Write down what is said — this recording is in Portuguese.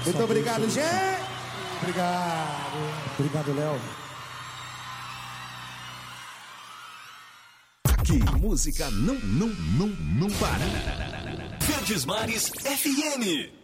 Muito obrigado, gente. Obrigado. Obrigado, Léo. Que música não para. Verdes Mares FM.